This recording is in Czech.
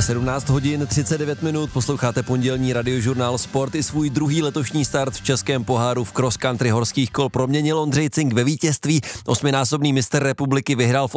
17 hodin 39 minut, posloucháte pondělní radiožurnál Sport. I svůj druhý letošní start v českém poháru v cross country horských kol proměnil Ondřej Cink ve vítězství. 8násobný mistr republiky vyhrál v